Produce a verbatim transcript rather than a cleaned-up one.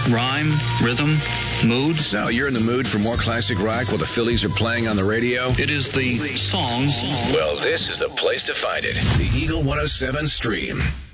rhyme, rhythm, mood. So, you're in the mood for more classic rock while the Phillies are playing on the radio? It is the song. Well, this is the place to find it. The Eagle one oh seven Stream.